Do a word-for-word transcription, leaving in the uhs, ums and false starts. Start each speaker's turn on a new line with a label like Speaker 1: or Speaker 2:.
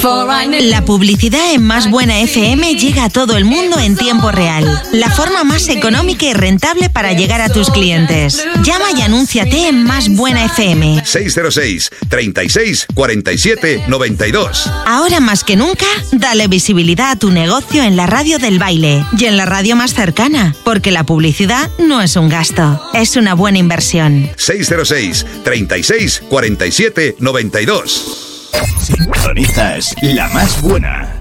Speaker 1: La publicidad en Más Buena F M llega a todo el mundo en tiempo real. La forma más económica y rentable para llegar a tus clientes. Llama y anúnciate en Más Buena F M.
Speaker 2: seis cero seis, treinta y seis, cuarenta y siete, noventa y dos.
Speaker 1: Ahora más que nunca, dale visibilidad a tu negocio en la radio del baile y en la radio más cercana, porque la publicidad no es un gasto, es una buena inversión.
Speaker 2: seis cero seis, treinta y seis, cuarenta y siete, noventa y dos.
Speaker 3: Sintonizas La Más Buena.